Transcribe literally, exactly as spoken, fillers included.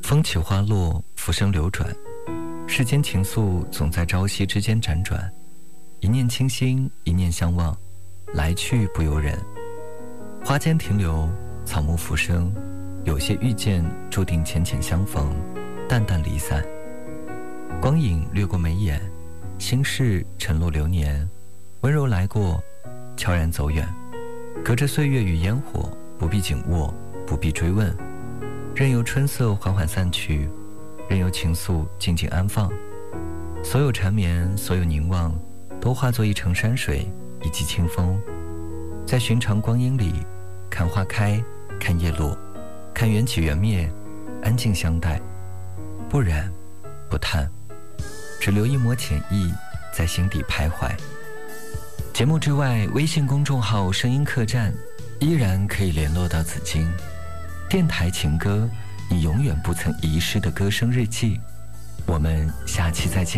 风起花落，浮生流转，世间情愫总在朝夕之间辗转，一念倾心，一念相望，来去不由人。花间停留，草木浮生，有些遇见注定浅浅相逢，淡淡离散。光影掠过眉眼，心事沉落流年，温柔来过，悄然走远。隔着岁月与烟火，不必紧握，不必追问，任由春色缓缓散去，任由情愫静静安放。所有缠绵，所有凝望，都化作一程山水，一季清风。在寻常光阴里，看花开，看叶落，看缘起缘灭，安静相待，不染不叹，只留一抹浅意在心底徘徊。节目之外，微信公众号声音客栈依然可以联络到紫金。电台情歌，你永远不曾遗失的歌声日记。我们下期再见。